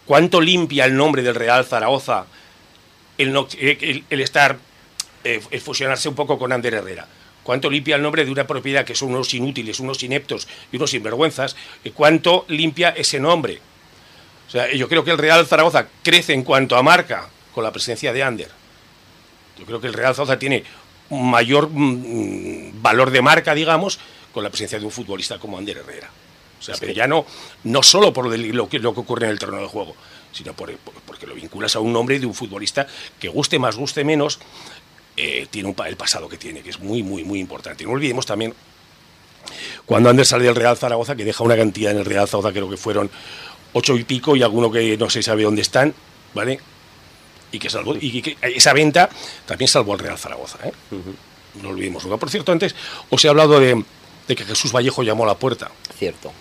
¿cuánto limpia el nombre del Real Zaragoza el estar, el fusionarse un poco con Ander Herrera? ¿Cuánto limpia el nombre de una propiedad que son unos inútiles, unos ineptos y unos sinvergüenzas? ¿Cuánto limpia ese nombre? O sea, yo creo que el Real Zaragoza crece en cuanto a marca con la presencia de Ander. Yo creo que el Real Zaragoza tiene un mayor valor de marca, digamos, con la presencia de un futbolista como Ander Herrera. O sea, pero ya no solo por lo que ocurre en el terreno de juego, sino porque lo vinculas a un nombre de un futbolista que guste más, guste menos, tiene el pasado que tiene, que es muy, muy, muy importante. Y no olvidemos también, cuando Ander sale del Real Zaragoza, que deja una cantidad en el Real Zaragoza, creo que fueron 8 y pico, y alguno que no se sabe dónde están, ¿vale? Y que esa venta también salvó al Real Zaragoza, ¿eh? No olvidemos. Por cierto, antes os he hablado de que Jesús Vallejo llamó a la puerta. Cierto.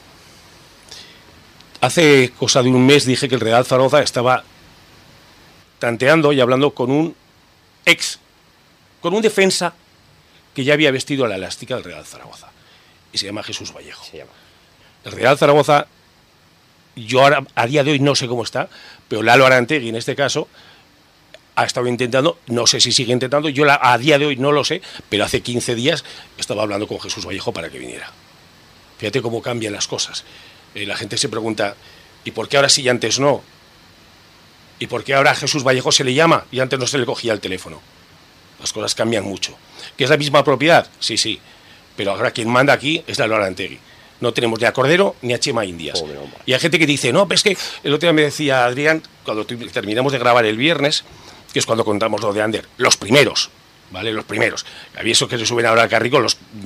Hace cosa de un mes dije que el Real Zaragoza estaba tanteando y hablando con un defensa que ya había vestido la elástica del Real Zaragoza, y se llama Jesús Vallejo. El Real Zaragoza, yo ahora, a día de hoy no sé cómo está, pero Lalo Arantegui en este caso ha estado intentando, no sé si sigue intentando, yo a día de hoy no lo sé, pero hace 15 días estaba hablando con Jesús Vallejo para que viniera. Fíjate cómo cambian las cosas. La gente se pregunta, ¿y por qué ahora sí y antes no? ¿Y por qué ahora a Jesús Vallejo se le llama y antes no se le cogía el teléfono? Las cosas cambian mucho. ¿Que es la misma propiedad? Sí. Pero ahora quien manda aquí es Lalo Arantegui. No tenemos ni a Cordero ni a Chema Indias. Y hay gente que dice, no, pero es que el otro día me decía Adrián, cuando terminamos de grabar el viernes, que es cuando contamos lo de Ander, los primeros, ¿vale? Los primeros. Había esos que se suben ahora al carrico,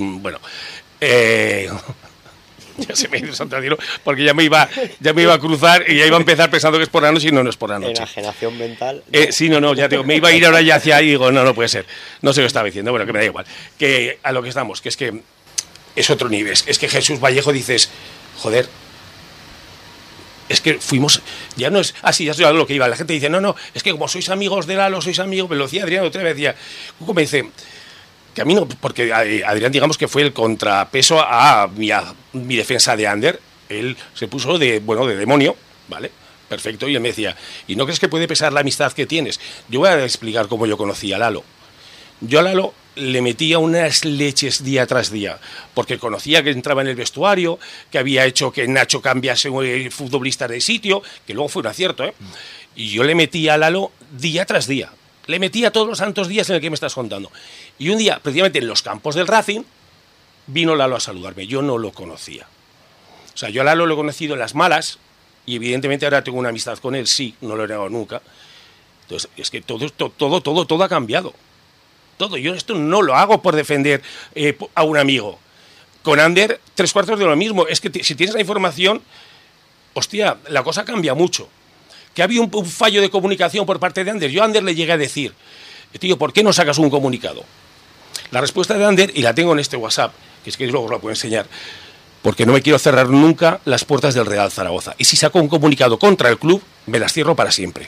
ya se me ha ido Santadino, porque ya me iba a cruzar y ya iba a empezar pensando que es por la noche y no es por la noche. Enajenación mental. Sí, ya digo, me iba a ir ahora ya hacia ahí y digo, no puede ser. No sé qué estaba diciendo, bueno, que me da igual. Que a lo que estamos, que es que es otro nivel. Es que Jesús Vallejo dices, joder, es que fuimos, ya no es, así, ya sé a lo que iba. La gente dice, no, es que como sois amigos de Lalo, sois amigos, me lo decía Adrián otra vez, decía, Cuco me dice, que a mí no, porque Adrián digamos que fue el contrapeso a mi defensa de Ander, él se puso de demonio, ¿vale? Perfecto, y él me decía, ¿y no crees que puede pesar la amistad que tienes? Yo voy a explicar cómo yo conocí a Lalo. Yo a Lalo le metía unas leches día tras día, porque conocía que entraba en el vestuario, que había hecho que Nacho cambiase futbolista de sitio, que luego fue un acierto, ¿eh? Y yo le metía a Lalo día tras día. Le metía todos los santos días en el que me estás contando. Y un día, precisamente en los campos del Racing, vino Lalo a saludarme. Yo no lo conocía. O sea, yo a Lalo lo he conocido en las malas, y evidentemente ahora tengo una amistad con él, sí, no lo he negado nunca. Entonces, es que todo ha cambiado. Todo. Yo esto no lo hago por defender a un amigo. Con Ander, 3/4 de lo mismo. Es que si tienes la información, hostia, la cosa cambia mucho. Que había un fallo de comunicación por parte de Ander. Yo a Ander le llegué a decir, tío, ¿por qué no sacas un comunicado? La respuesta de Ander, y la tengo en este WhatsApp, que es que luego os la puedo enseñar, porque no me quiero cerrar nunca las puertas del Real Zaragoza. Y si saco un comunicado contra el club, me las cierro para siempre.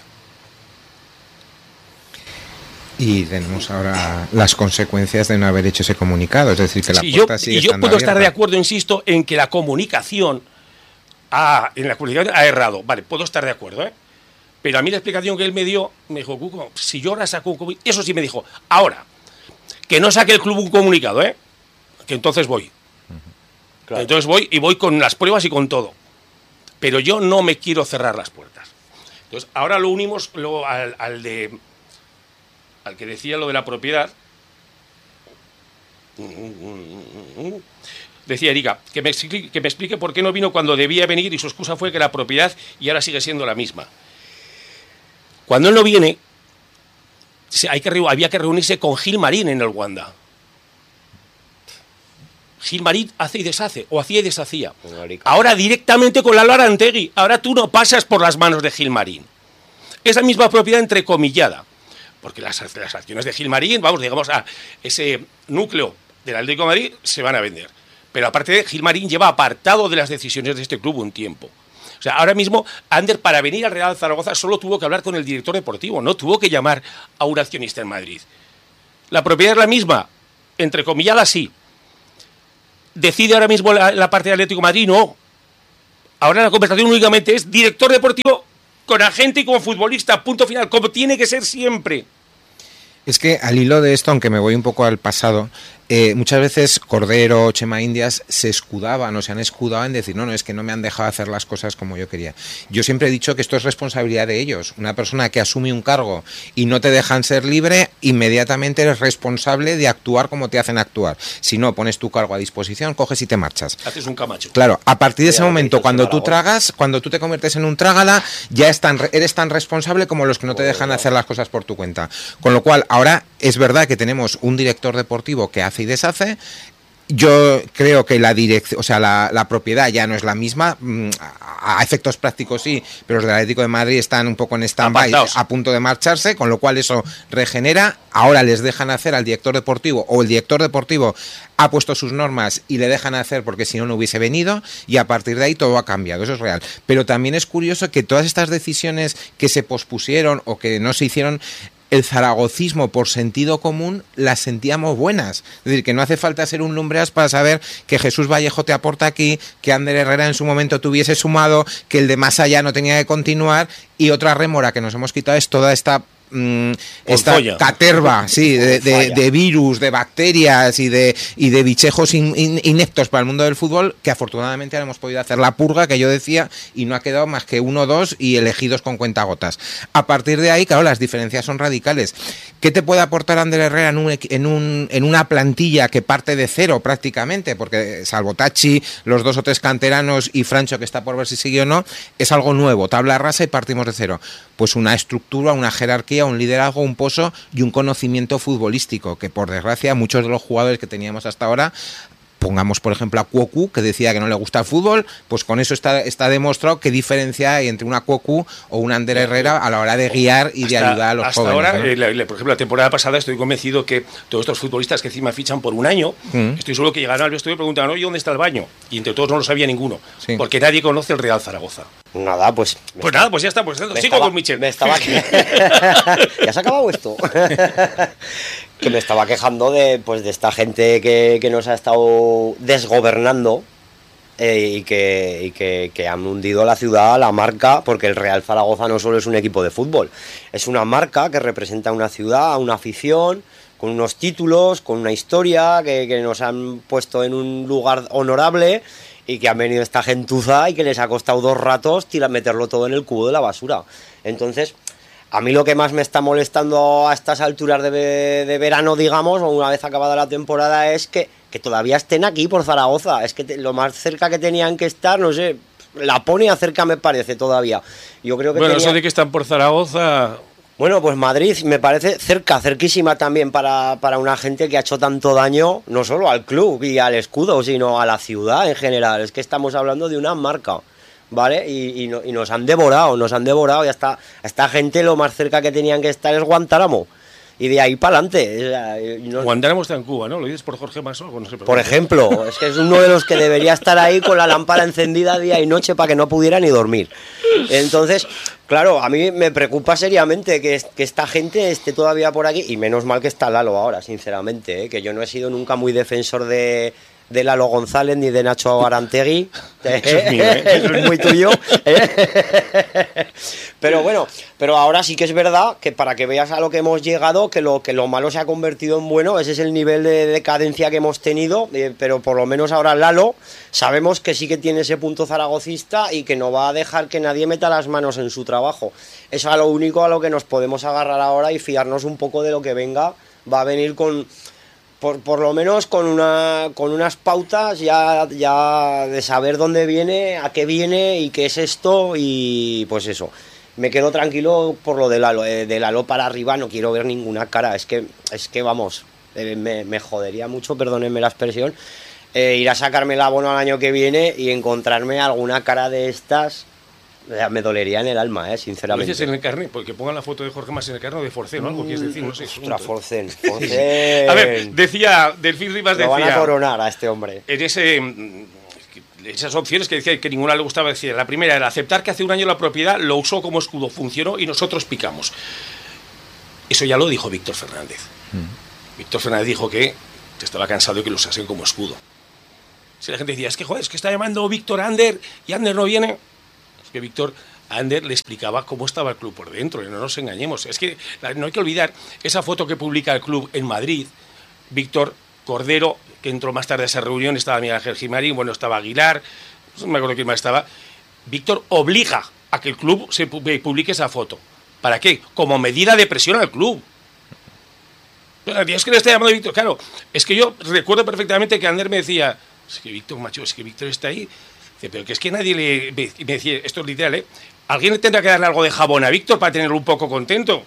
Y tenemos ahora las consecuencias de no haber hecho ese comunicado, es decir, que la puerta sigue estando abierta. Y yo puedo estar de acuerdo, insisto, en que la comunicación ha errado. Vale, puedo estar de acuerdo, ¿eh? Pero a mí la explicación que él me dio, me dijo, Cuco, si yo ahora saco un comunicado, eso sí me dijo, ahora, que no saque el club un comunicado, ¿eh? Que entonces voy. Claro. Entonces voy con las pruebas y con todo. Pero yo no me quiero cerrar las puertas. Entonces, ahora lo unimos luego al que decía lo de la propiedad. Decía Erika, que me explique por qué no vino cuando debía venir y su excusa fue que la propiedad y ahora sigue siendo la misma. Cuando él no viene, había que reunirse con Gil Marín en el Wanda. Gil Marín hace y deshace, o hacía y deshacía. Ahora directamente con Lalo Arantegui. Ahora tú no pasas por las manos de Gil Marín. Esa misma propiedad entrecomillada. Porque las acciones de Gil Marín, digamos a ese núcleo del Atlético de Madrid, se van a vender. Pero aparte de Gil Marín lleva apartado de las decisiones de este club un tiempo. O sea, ahora mismo Ander para venir al Real Zaragoza solo tuvo que hablar con el director deportivo, no tuvo que llamar a un accionista en Madrid. La propiedad es la misma, entrecomillada sí. ¿Decide ahora mismo la parte de Atlético de Madrid? No. Ahora la conversación únicamente es director deportivo con agente y como futbolista, punto final, como tiene que ser siempre. Es que al hilo de esto, aunque me voy un poco al pasado, muchas veces Cordero, Chema Indias se escudaban o se han escudado en decir no, es que no me han dejado hacer las cosas como yo quería. Yo siempre he dicho que esto es responsabilidad de ellos. Una persona que asume un cargo y no te dejan ser libre, inmediatamente eres responsable de actuar como te hacen actuar. Si no, pones tu cargo a disposición, coges y te marchas. Haces un Camacho. Claro, a partir de ese momento, cuando tú tragas, cuando tú te conviertes en un trágala, ya eres tan responsable como los que no te dejan hacer las cosas por tu cuenta. Con lo cual, ahora es verdad que tenemos un director deportivo que hace y deshace. Yo creo que la dirección, o sea, la propiedad ya no es la misma, a efectos prácticos sí, pero los del Atlético de Madrid están un poco en stand-by, a punto de marcharse, con lo cual eso regenera. Ahora les dejan hacer al director deportivo, o el director deportivo ha puesto sus normas y le dejan hacer porque si no, no hubiese venido, y a partir de ahí todo ha cambiado, eso es real. Pero también es curioso que todas estas decisiones que se pospusieron o que no se hicieron, el zaragocismo por sentido común las sentíamos buenas. Es decir, que no hace falta ser un lumbreras para saber que Jesús Vallejo te aporta aquí, que Ander Herrera en su momento te hubiese sumado, que el de más allá no tenía que continuar, y otra rémora que nos hemos quitado es toda esta caterva, sí, de virus, de bacterias y de bichejos ineptos para el mundo del fútbol, que afortunadamente ahora hemos podido hacer la purga que yo decía y no ha quedado más que 1 o 2 y elegidos con cuentagotas. A partir de ahí, claro, las diferencias son radicales. ¿Qué te puede aportar Ander Herrera en una plantilla que parte de cero prácticamente? Porque salvo Tachi, los 2 o 3 canteranos y Francho, que está por ver si sigue o no, es algo nuevo, tabla rasa y partimos de cero. Pues una estructura, una jerarquía, un liderazgo, un pozo y un conocimiento futbolístico, que por desgracia muchos de los jugadores que teníamos hasta ahora, pongamos por ejemplo a Cuocu, que decía que no le gusta el fútbol, pues con eso está demostrado qué diferencia hay entre una Cuocu o un Ander Herrera a la hora de guiar y de ayudar a los hasta jóvenes. Ahora, ¿no? Por ejemplo, la temporada pasada estoy convencido que todos estos futbolistas que encima fichan por un año, estoy seguro que llegaron al vestuario y preguntaban, oye, ¿dónde está el baño? Y entre todos no lo sabía ninguno, porque nadie conoce el Real Zaragoza. Nada, pues ya está, pues sigo con Michel. ¿Ya se ha acabado esto? Que me estaba quejando de esta gente que nos ha estado desgobernando y que han hundido la ciudad, la marca, porque el Real Zaragoza no solo es un equipo de fútbol, es una marca que representa una ciudad, una afición, con unos títulos, con una historia que nos han puesto en un lugar honorable, y que han venido esta gentuza y que les ha costado 2 ratos meterlo todo en el cubo de la basura. Entonces, a mí lo que más me está molestando a estas alturas de verano, digamos, o una vez acabada la temporada, es que todavía estén aquí por Zaragoza. Es que lo más cerca que tenían que estar, no sé, la pone cerca me parece todavía. Yo creo que eso de que están por Zaragoza... Bueno, pues Madrid me parece cerquísima también para una gente que ha hecho tanto daño, no solo al club y al escudo, sino a la ciudad en general. Es que estamos hablando de una marca, ¿vale? Y nos han devorado, y hasta esta gente lo más cerca que tenían que estar es Guantánamo. Y de ahí para adelante. Guantánamo está en Cuba, ¿no? ¿Lo dices por Jorge Masó? No sé, por ejemplo, es que es uno de los que debería estar ahí con la lámpara encendida día y noche para que no pudiera ni dormir. Entonces, claro, a mí me preocupa seriamente que esta gente esté todavía por aquí, y menos mal que está Lalo ahora, sinceramente, que yo no he sido nunca muy defensor de Lalo González ni de Nacho Arantegui. Eso es mío, Eso es muy tuyo. Pero bueno, pero ahora sí que es verdad que para que veas a lo que hemos llegado, que lo malo se ha convertido en bueno. Ese es el nivel de decadencia que hemos tenido, pero por lo menos ahora Lalo sabemos que sí que tiene ese punto zaragocista y que no va a dejar que nadie meta las manos en su trabajo. Eso es lo único a lo que nos podemos agarrar ahora y fiarnos un poco de lo que venga. Va a venir por lo menos con unas pautas ya de saber dónde viene, a qué viene y qué es esto, y pues eso. Me quedo tranquilo por lo de Lalo para arriba, no quiero ver ninguna cara. Es que vamos, me jodería mucho, perdónenme la expresión, ir a sacarme el abono al año que viene y encontrarme alguna cara de estas. Me dolería en el alma, sinceramente. ¿Lo dices en el carnet? Porque pongan la foto de Jorge Más en el carnet o de Forcén, ¿no? Algo quieres decir, no sé. Ostras, Forcén. A ver, decía, Delfín Rivas decía... Lo van a coronar a este hombre. En esas opciones que decía que ninguna le gustaba decir. La primera era aceptar que hace un año la propiedad lo usó como escudo, funcionó y nosotros picamos. Eso ya lo dijo Víctor Fernández. Víctor Fernández dijo que estaba cansado de que lo usasen como escudo. Si la gente decía, es que está llamando Víctor a Ander y Ander no viene... que Víctor Ander le explicaba cómo estaba el club por dentro, y no nos engañemos. Es que no hay que olvidar esa foto que publica el club en Madrid, Víctor Cordero, que entró más tarde a esa reunión, estaba Miguel Ángel Gimarín, bueno, estaba Aguilar, no me acuerdo quién más estaba. Víctor obliga a que el club se publique esa foto. ¿Para qué? Como medida de presión al club. Es que le está llamando Víctor. Claro, es que yo recuerdo perfectamente que Ander me decía, es que Víctor, macho, es que Víctor está ahí. Dice, pero que es que nadie me decía, esto es literal, ¿eh? Alguien le tendrá que darle algo de jabón a Víctor para tenerlo un poco contento.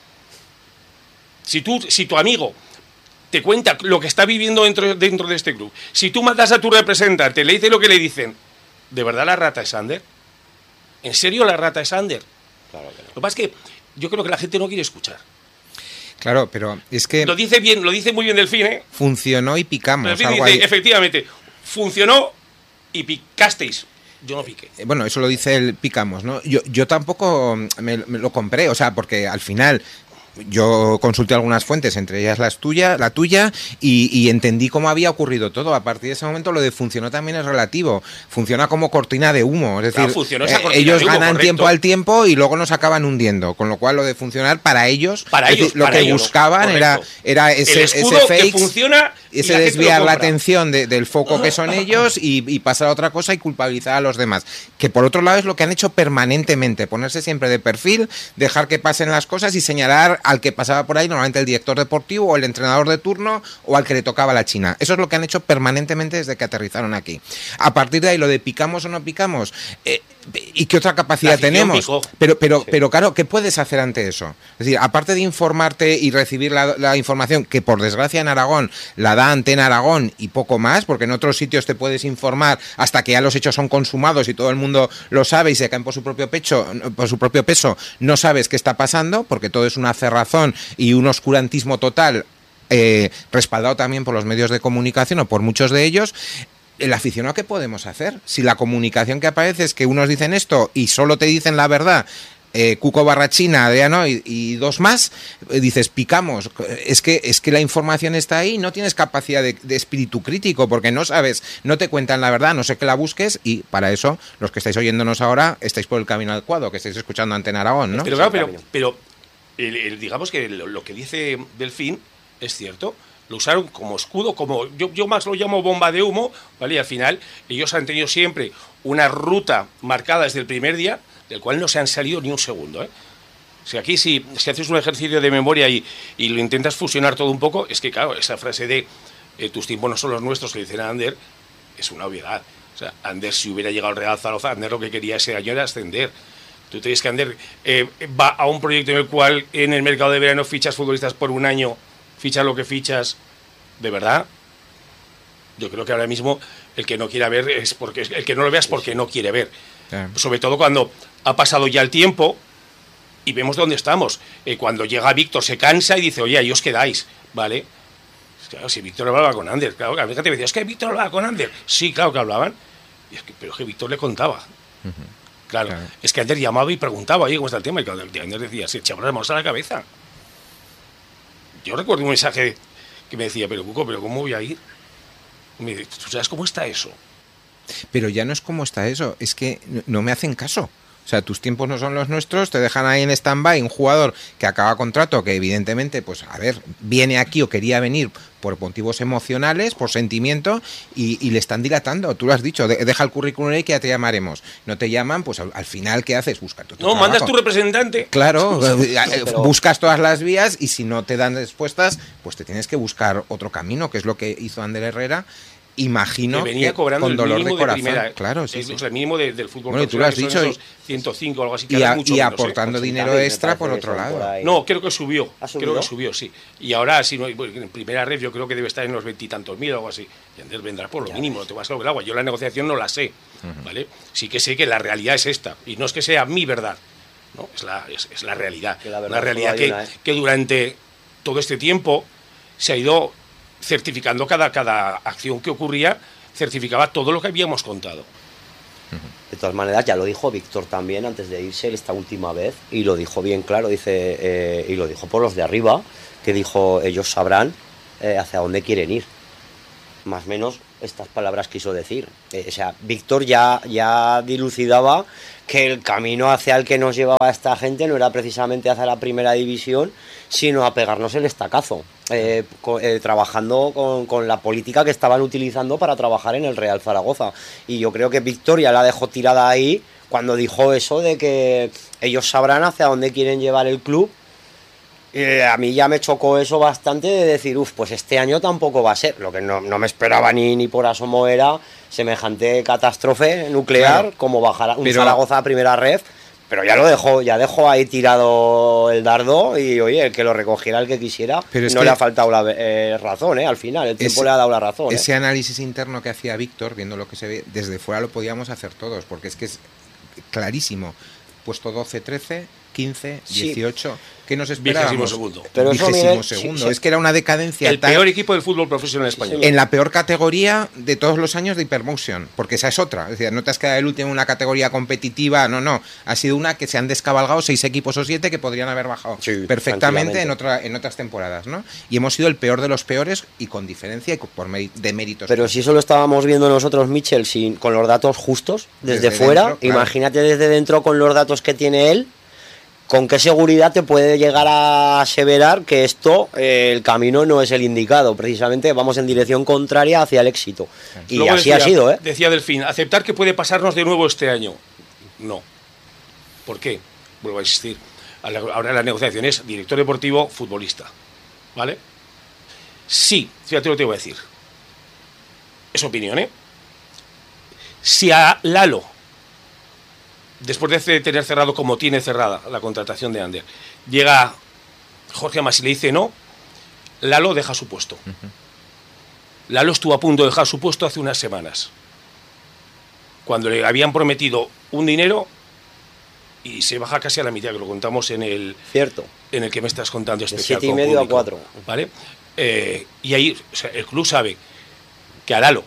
Si tu amigo te cuenta lo que está viviendo dentro de este club, si tú mandas a tu representante, le dices lo que le dicen, ¿de verdad la rata es Ander? ¿En serio la rata es Ander? Claro que no. Lo que pasa es que yo creo que la gente no quiere escuchar. Claro, pero es que... Lo dice muy bien Delfín, ¿eh? Funcionó y picamos. Delfín Algo dice, ahí. efectivamente, funcionó y picasteis. Yo no piqué. Bueno, eso lo dice el picamos, ¿no? Yo tampoco me lo compré, o sea, porque al final... Yo consulté algunas fuentes, entre ellas la tuya, y entendí cómo había ocurrido todo. A partir de ese momento lo de funcionó también es relativo. Funciona como cortina de humo. Es decir, ellos de humo, ganan correcto. tiempo al tiempo y luego nos acaban hundiendo. Con lo cual lo de funcionar para ellos, lo que buscaban era ese fake, que funciona, ese desviar la atención del foco que son ellos y pasar a otra cosa y culpabilizar a los demás. Que por otro lado es lo que han hecho permanentemente, ponerse siempre de perfil, dejar que pasen las cosas y señalar al que pasaba por ahí, normalmente el director deportivo o el entrenador de turno o al que le tocaba la China. Eso es lo que han hecho permanentemente desde que aterrizaron aquí. A partir de ahí, lo de picamos o no picamos, ¿y qué otra capacidad tenemos? Pero claro, ¿qué puedes hacer ante eso? Es decir, aparte de informarte y recibir la información, que por desgracia en Aragón la da Antena Aragón y poco más, porque en otros sitios te puedes informar hasta que ya los hechos son consumados y todo el mundo lo sabe y se caen por su propio peso, no sabes qué está pasando, porque todo es una cerrazón y un oscurantismo total, respaldado también por los medios de comunicación o por muchos de ellos. El aficionado, ¿qué podemos hacer? Si la comunicación que aparece es que unos dicen esto y solo te dicen la verdad, Cuco Barrachina, Adriano y dos más, dices, picamos. Es que la información está ahí, no tienes capacidad de espíritu crítico, porque no sabes, no te cuentan la verdad, no sé que la busques, y para eso, los que estáis oyéndonos ahora, estáis por el camino adecuado, que estáis escuchando Antena Aragón, ¿no? Pero claro, pero digamos que lo que dice Delfín es cierto. Lo usaron como escudo, como yo más lo llamo bomba de humo, ¿vale? Y al final ellos han tenido siempre una ruta marcada desde el primer día, del cual no se han salido ni un segundo, ¿eh? O sea, aquí si haces un ejercicio de memoria y lo intentas fusionar todo un poco, es que claro, esa frase de tus tiempos no son los nuestros, que dicen a Ander, es una obviedad. O sea, Ander, si hubiera llegado al Real Zaragoza, Ander lo que quería ese año era ascender. Tú te dices que Ander va a un proyecto en el cual en el mercado de verano fichas futbolistas por un año, fichas lo que fichas, ¿de verdad? Yo creo que ahora mismo el que no quiera ver es porque el que no lo vea es porque no quiere ver. Sobre todo cuando ha pasado ya el tiempo y vemos dónde estamos. Cuando llega Víctor se cansa y dice, oye, ahí os quedáis, ¿vale? Claro, si Víctor hablaba con Ander, claro, a veces te decía, es que Víctor hablaba con Ander. Sí, claro que hablaban, pero es que Víctor le contaba. Claro, es que Ander llamaba y preguntaba, oye, ¿cómo está el tema? Y cuando Ander decía, se echaba las manos a la cabeza. Yo recuerdo un mensaje que me decía, pero Cuco, ¿pero cómo voy a ir? Y me dice, ¿tú sabes cómo está eso? Pero ya no es cómo está eso, es que no me hacen caso. O sea, tus tiempos no son los nuestros, te dejan ahí en stand-by un jugador que acaba contrato, que evidentemente, pues a ver, viene aquí o quería venir por motivos emocionales, por sentimiento, y le están dilatando. Tú lo has dicho, deja el currículum ahí que ya te llamaremos. No te llaman, pues al final, ¿qué haces? Buscarte otro trabajo. Mandas tu representante. Claro, buscas todas las vías y si no te dan respuestas, pues te tienes que buscar otro camino, que es lo que hizo Ander Herrera. Imagino que venía cobrando con dolor el mínimo de corazón. Primera, claro, sí, el mínimo del fútbol. Bueno, y tú lo has dicho. Esos 105 o algo así. Que y aportando dinero extra por otro lado. No, creo que subió. Creo que subió, sí. Y ahora, si no, en primera red, yo creo que debe estar en los 20 y tantos mil o algo así. Y Ander vendrá por lo mínimo, no te vas a lo que el agua. Yo la negociación no la sé, ¿vale? Sí que sé que la realidad es esta. Y no es que sea mi verdad, ¿no? Es la realidad. Una realidad que durante todo este tiempo se ha ido certificando cada acción que ocurría, certificaba todo lo que habíamos contado. De todas maneras, ya lo dijo Víctor también antes de irse esta última vez, y lo dijo bien claro, dice, y lo dijo por los de arriba, que dijo, ellos sabrán hacia dónde quieren ir. Más o menos estas palabras quiso decir. O sea, Víctor ya dilucidaba que el camino hacia el que nos llevaba esta gente no era precisamente hacia la primera división, sino a pegarnos el estacazo, trabajando con la política que estaban utilizando para trabajar en el Real Zaragoza. Y yo creo que Víctor ya la dejó tirada ahí cuando dijo eso de que ellos sabrán hacia dónde quieren llevar el club. A mí ya me chocó eso bastante de decir, pues este año tampoco va a ser. Lo que no me esperaba ni por asomo era semejante catástrofe nuclear, claro, como bajar un Zaragoza a primera ref. Pero ya dejó ahí tirado el dardo y, oye, el que lo recogiera, el que quisiera, no le ha faltado la razón, al final, el tiempo le ha dado la razón. Ese análisis interno que hacía Víctor, viendo lo que se ve, desde fuera lo podíamos hacer todos, porque es que es clarísimo. Puesto 12, 13, 15, 18... Sí. ¿Qué nos esperábamos? 22º. Pero eso, Miguel, sí. Es que era una decadencia. El peor equipo del fútbol profesional español. En la peor categoría de todos los años de Hypermotion, porque esa es otra. Es decir, no te has quedado el último en una categoría competitiva, no. Ha sido una que se han descabalgado 6 equipos o 7 que podrían haber bajado perfectamente en otras temporadas, ¿no? Y hemos sido el peor de los peores y con diferencia y de méritos. Pero si eso lo estábamos viendo nosotros, Michel, con los datos justos, desde fuera, dentro, claro. Imagínate desde dentro con los datos que tiene él. ¿Con qué seguridad te puede llegar a aseverar que el camino no es el indicado? Precisamente vamos en dirección contraria hacia el éxito. Y luego así ha sido, ¿eh? Decía Delfín, aceptar que puede pasarnos de nuevo este año. No. ¿Por qué? Vuelvo a insistir. Ahora la negociación es director deportivo, futbolista. ¿Vale? Sí, fíjate lo que te voy a decir. Es opinión, ¿eh? Si a Lalo, después de tener cerrado como tiene cerrada la contratación de Ander, llega Jorge Amas y le dice no, Lalo deja su puesto. Lalo estuvo a punto de dejar su puesto hace unas semanas, cuando le habían prometido un dinero y se baja casi a la mitad, que lo contamos en el que me estás contando, especial de 7,5 a 4. ¿Vale? Y ahí, o sea, el club sabe que a Lalo,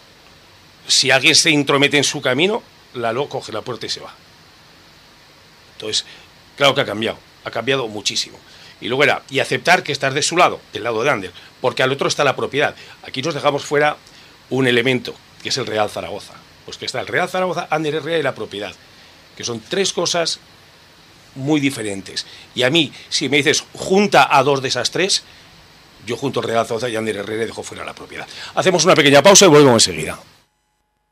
si alguien se intromete en su camino, Lalo coge la puerta y se va. Entonces, claro que ha cambiado muchísimo. Y luego y aceptar que estás de su lado, del lado de Ander, porque al otro está la propiedad. Aquí nos dejamos fuera un elemento, que es el Real Zaragoza. Pues que está el Real Zaragoza, Ander Herrera y la propiedad, que son 3 cosas muy diferentes. Y a mí, si me dices, junta a 2 de esas 3, yo junto al Real Zaragoza y Ander Herrera y dejo fuera la propiedad. Hacemos una pequeña pausa y volvemos enseguida.